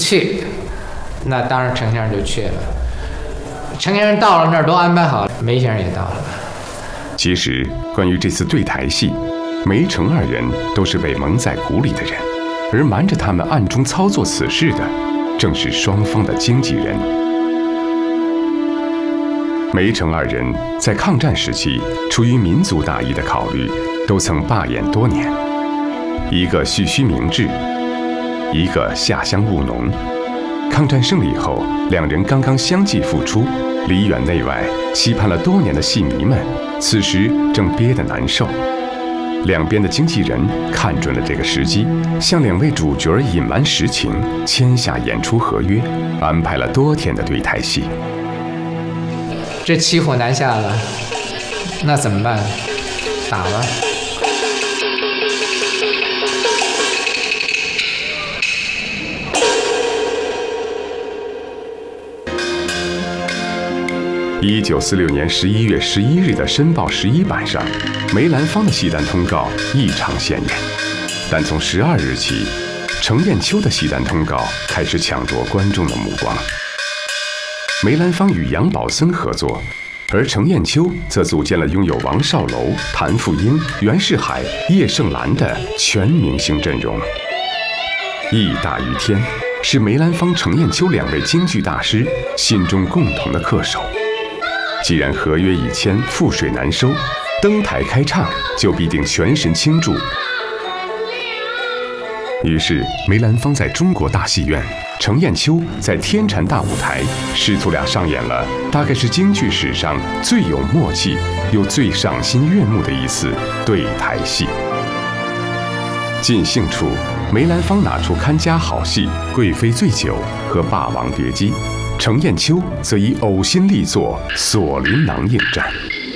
去，那当然程先生就去了。程先生到了那儿都安排好了，梅先生也到了。 其实，关于这次对台戏，梅程二人都是被蒙在鼓里的人，而瞒着他们暗中操作此事的，正是双方的经纪人。梅程二人在抗战时期，出于民族大义的考虑，都曾罢演多年，一个蓄须明志，一个下乡务农。抗战胜利后，两人刚刚相继复出，里远内外期盼了多年的戏迷们，此时正憋得难受。两边的经纪人看准了这个时机，向两位主角隐瞒实情，签下演出合约，安排了多天的对台戏。 这骑虎难下了，那怎么办？打吧。 1946年11月11日的《申报》11版上，梅兰芳的戏单通告异常显眼，但从12日起，程砚秋的戏单通告开始抢夺观众的目光。梅兰芳与杨宝森合作，而程砚秋则组建了拥有王少楼、谭富英、袁世海、叶盛兰的全明星阵容。义大于天是梅兰芳、程砚秋两位京剧大师心中共同的恪守。既然合约已签，覆水难收，登台开唱就必定全神倾注。于是，梅兰芳在中国大戏院，程砚秋在天蟾大舞台，师徒俩上演了大概是京剧史上最有默契又最赏心悦目的一次对台戏。尽兴处，梅兰芳拿出看家好戏《贵妃醉酒》和《霸王别姬》，程砚秋则以呕心力作《锁麟囊》应战。